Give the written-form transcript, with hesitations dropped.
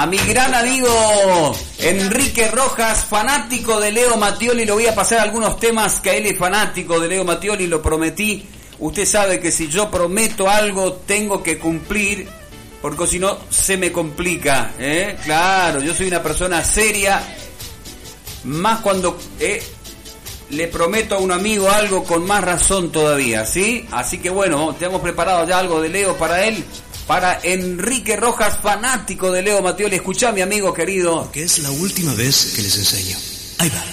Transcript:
a mi gran amigo Enrique Rojas, fanático de Leo Mattioli. Le voy a pasar algunos temas que él es fanático de Leo Mattioli, lo prometí. Usted sabe que si yo prometo algo tengo que cumplir, porque si no se me complica, Claro, yo soy una persona seria, más cuando le prometo a un amigo algo, con más razón todavía, ¿sí? Así que bueno, tenemos preparado ya algo de Leo para él, para Enrique Rojas, fanático de Leo Mattioli. Escuchá, mi amigo querido. Que es la última vez que les enseño. Ahí va.